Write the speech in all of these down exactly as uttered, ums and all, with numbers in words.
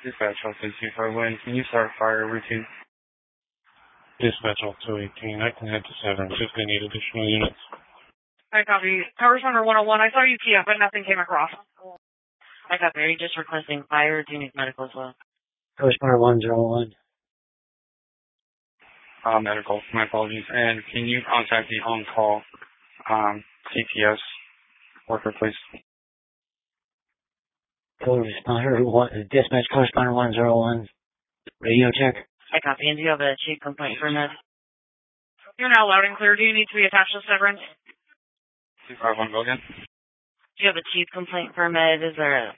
Dispatch Alpha two five one, can you start fire routine? Dispatch Alpha two eighteen, I can head to Severance if they need additional units. I copy. Power Responder one oh one, I saw you key up, but nothing came across. I copy. Are you just requesting fire or do you need medical as well? Power Responder one oh one. Uh, medical, my apologies. And can you contact the on-call um, C P S worker, please? Power Responder one, Dispatch Power Responder one oh one. Radio check. I copy. And do you have a chief complaint for med? You're now loud and clear. Do you need to be attached to Severance? two five one, go again. Do you have a chief complaint for med? Is there a...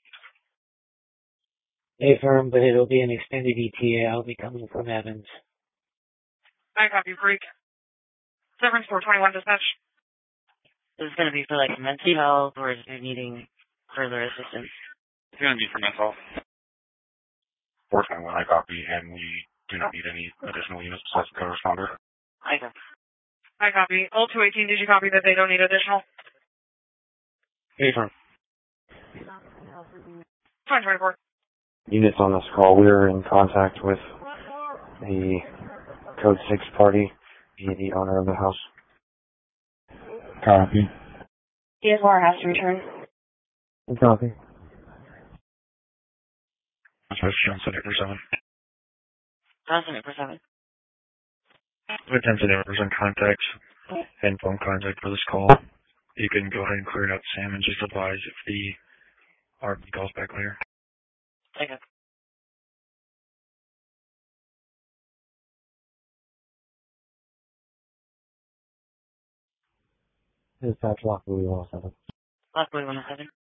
A firm, but it'll be an extended E T A. I'll be coming from Evans. I copy, freak. Severance four twenty-one, dispatch. Is this going to be for, like, mental health, or is it needing further assistance? It's going to be for mental health. four twenty-one, I copy, and we do not need any additional units besides the co-responder. I copy. I copy. Old two eighteen, did you copy that they don't need additional? Affirm. twenty twenty-four. Units on this call, we are in contact with the Code six party, the, the owner of the house. Copy. D S R has to return. Copy. That's Johnson eight four seven. Johnson eight four seven. Attempted in-person contacts and phone contact for this call. You can go ahead and clear it out, Sam, and just advise if the R P calls back later. Okay. Dispatch Lockwood one oh seven. Lockwood one oh seven.